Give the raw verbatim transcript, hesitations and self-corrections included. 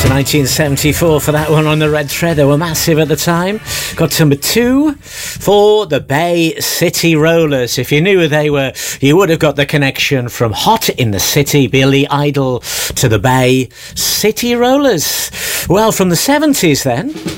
nineteen seventy-four for that one on the Red Thread. They were massive at the time. Got to number two for the Bay City Rollers. If you knew who they were, you would have got the connection from Hot in the City, Billy Idol, to the Bay City Rollers. Well, from the seventies then,